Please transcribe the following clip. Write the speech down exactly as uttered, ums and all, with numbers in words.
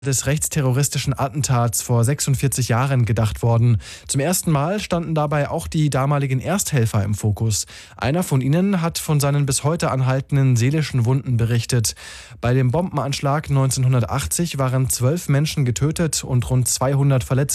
des rechtsterroristischen Attentats vor sechsundvierzig Jahren gedacht worden. Zum ersten Mal standen dabei auch die damaligen Ersthelfer im Fokus. Einer von ihnen hat von seinen bis heute anhaltenden seelischen Wunden berichtet. Bei dem Bombenanschlag neunzehnhundertachtzig waren zwölf Menschen getötet und rund zweihundert verletzt.